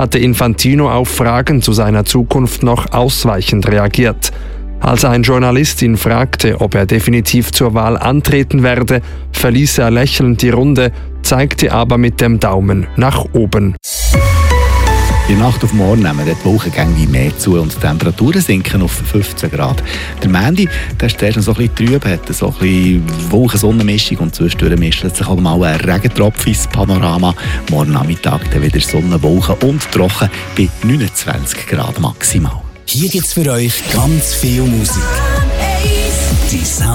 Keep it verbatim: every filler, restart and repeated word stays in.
hatte Infantino auf Fragen zu seiner Zukunft noch ausweichend reagiert. Als ein Journalist ihn fragte, ob er definitiv zur Wahl antreten werde, verließ er lächelnd die Runde, zeigte aber mit dem Daumen nach oben. In der Nacht auf morgen nehmen die Wolkengänge wie mehr zu und die Temperaturen sinken auf fünfzehn Grad. Der Mandy, der ist zuerst noch so ein bisschen trüb, hat so ein bisschen Wolken-Sonnenmischung und zwischendurch mischt sich auch mal ein Regentropfen ins Panorama. Morgen Nachmittag dann wieder Sonne, Wolken und trocken bei neunundzwanzig Grad maximal. Hier gibt's für euch ganz viel Musik. Die